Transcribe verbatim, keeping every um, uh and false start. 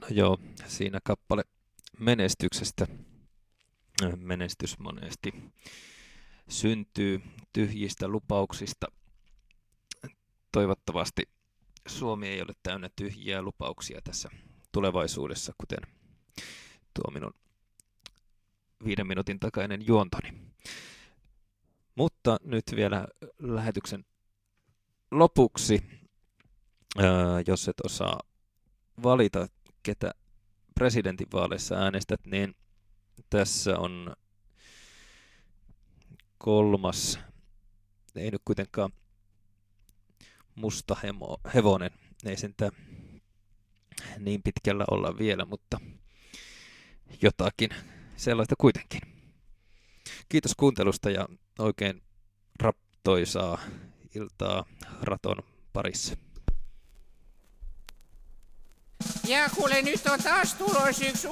No joo, siinä kappale menestyksestä. Menestys monesti syntyy tyhjistä lupauksista. Toivottavasti Suomi ei ole täynnä tyhjiä lupauksia tässä tulevaisuudessa, kuten tuo minun viiden minuutin takainen juontoni. Mutta nyt vielä lähetyksen lopuksi, ää, jos et osaa valita, ketä presidentinvaaleissa äänestät, niin tässä on kolmas, ei nyt kuitenkaan musta hemo, hevonen, ei sentään niin pitkällä olla vielä, mutta jotakin sellaista kuitenkin. Kiitos kuuntelusta ja oikein raptoisaa iltaa raton parissa. Ja kuule, nyt on taas tulos yksi